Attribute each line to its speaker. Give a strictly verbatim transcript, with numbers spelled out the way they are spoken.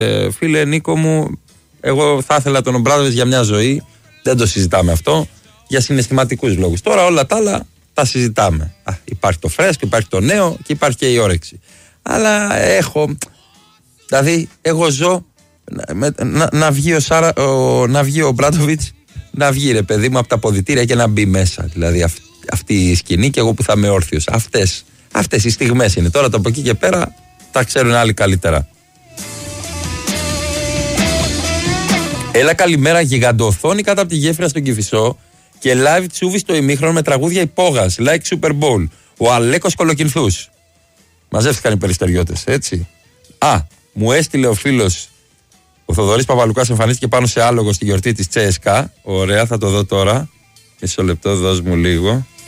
Speaker 1: Ε, φίλε Νίκο μου, εγώ θα ήθελα τον Ομπράδοβιτς για μια ζωή. Δεν το συζητάμε αυτό. Για συναισθηματικούς λόγους. Τώρα όλα τα άλλα τα συζητάμε. Α, υπάρχει το φρέσκο, υπάρχει το νέο και υπάρχει και η όρεξη. Αλλά έχω. Δηλαδή, εγώ ζω να, να, να βγει ο, Σάρα, ο, να βγει ο Μπράντοβιτς, να βγει ρε παιδί μου από τα ποδητήρια και να μπει μέσα. Δηλαδή, αυ, αυτή η σκηνή και εγώ που θα είμαι όρθιος. Αυτές, αυτές οι στιγμές είναι. Τώρα το από εκεί και πέρα τα ξέρουν άλλοι καλύτερα. Έλα καλημέρα, γιγαντοοθόνη κάτω από τη γέφυρα στον Κηφισό και live τσούβι στο ημίχρονο με τραγούδια υπόγας, like Super Bowl. Ο Αλέκος Κολοκυνθούς. Μαζεύτηκαν οι περιστεριώτες, έτσι. Α, μου έστειλε ο φίλος ο Θοδωρής Παπαλουκάς, εμφανίστηκε πάνω σε άλογο στη γιορτή της Τσέσκα. Ωραία, θα το δω τώρα. Μισό λεπτό, δώσ' μου λίγο.